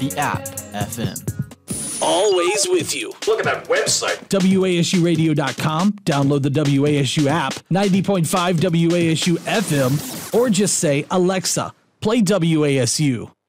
the App FM. Always with you. Look at that website. WASUradio.com. Download the WASU app, 90.5 WASU FM, or just say, Alexa, play WASU.